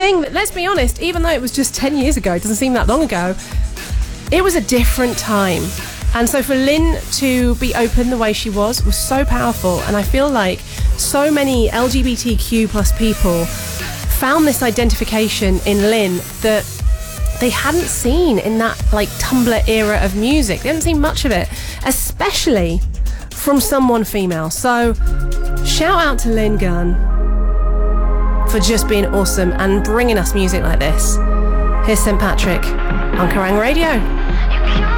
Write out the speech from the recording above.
saying that, let's be honest, even though it was just 10 years ago, it doesn't seem that long ago, it was a different time. And so for Lynn to be open the way she was so powerful. And I feel like so many LGBTQ plus people found this identification in Lynn that they hadn't seen in that like Tumblr era of music. They haven't seen much of it, especially from someone female. So shout out to Lynn Gunn for just being awesome and bringing us music like this. Here's St. Patrick on Kerrang Radio.